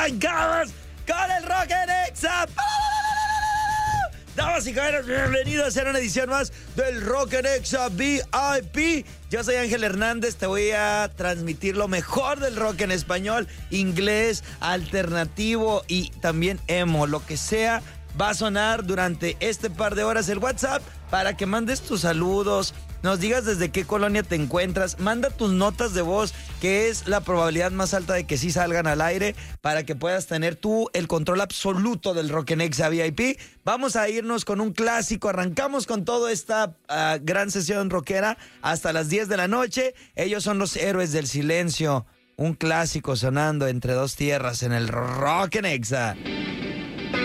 Arrancamos con el Rock en Exa. Damas y caballeros, bienvenidos a una edición más del Rock en Exa VIP. Yo soy Ángel Hernández, te voy a transmitir lo mejor del rock en español, inglés, alternativo y también emo, lo que sea. Va a sonar durante este par de horas el WhatsApp para que mandes tus saludos, nos digas desde qué colonia te encuentras, manda tus notas de voz, que es la probabilidad más alta de que sí salgan al aire, para que puedas tener tú el control absoluto del Rock en Exa VIP. Vamos a irnos con un clásico, arrancamos con toda esta gran sesión rockera hasta las 10 de la noche. Ellos son los Héroes del Silencio, un clásico sonando entre dos tierras en el Rock en Exa.